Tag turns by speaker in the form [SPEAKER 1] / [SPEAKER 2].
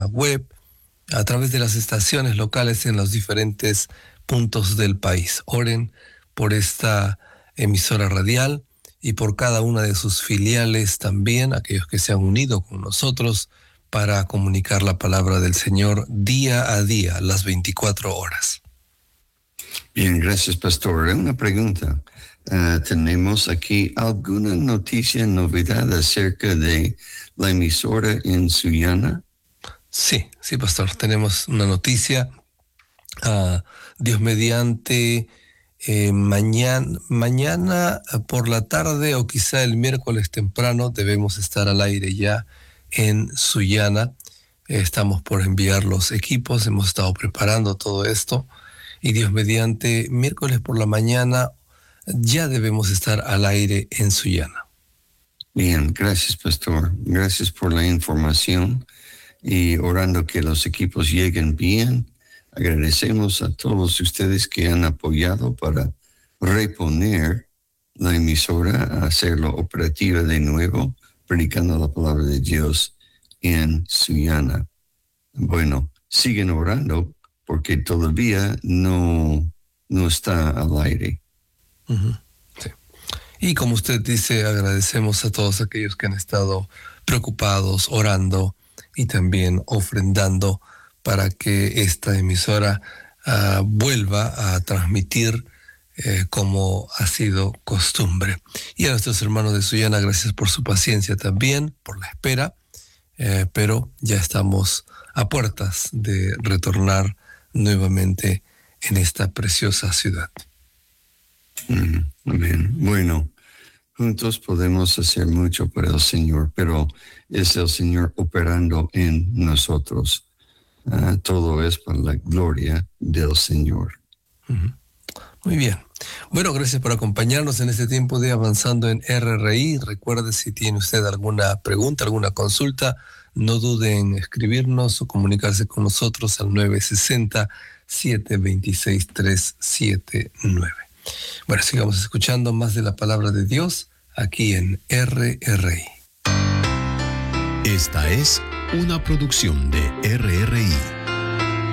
[SPEAKER 1] web, a través de las estaciones locales en los diferentes puntos del país. Oren por esta emisora radial y por cada una de sus filiales también, aquellos que se han unido con nosotros para comunicar la palabra del Señor día a día, las 24 horas.
[SPEAKER 2] Bien, gracias, pastor. Una pregunta. ¿Tenemos aquí alguna noticia, novedad acerca de la emisora en Sullana?
[SPEAKER 1] Sí, pastor. Tenemos una noticia. Dios mediante, mañana por la tarde o quizá el miércoles temprano debemos estar al aire ya en Sullana. Estamos por enviar los equipos, hemos estado preparando todo esto y Dios mediante, miércoles por la mañana ya debemos estar al aire en Sullana.
[SPEAKER 2] Bien, gracias, pastor. Gracias por la información y orando que los equipos lleguen bien. Agradecemos a todos ustedes que han apoyado para reponer la emisora, a hacerlo operativa de nuevo, predicando la palabra de Dios en Sullana. Bueno, siguen orando porque todavía no está al aire.
[SPEAKER 1] Uh-huh. Sí. Y como usted dice, agradecemos a todos aquellos que han estado preocupados, orando y también ofrendando para que esta emisora vuelva a transmitir como ha sido costumbre. Y a nuestros hermanos de Sullana, gracias por su paciencia también, por la espera, pero ya estamos a puertas de retornar nuevamente en esta preciosa ciudad.
[SPEAKER 2] Amén. Bueno, juntos podemos hacer mucho para el Señor, pero es el Señor operando en nosotros. Todo es para la gloria del Señor.
[SPEAKER 1] Uh-huh. Muy bien. Bueno, gracias por acompañarnos en este tiempo de Avanzando en RRI. Recuerde, si tiene usted alguna pregunta, alguna consulta, no dude en escribirnos o comunicarse con nosotros al 960-726-379. Bueno, sigamos escuchando más de la palabra de Dios aquí en RRI.
[SPEAKER 3] Esta es una producción de RRI.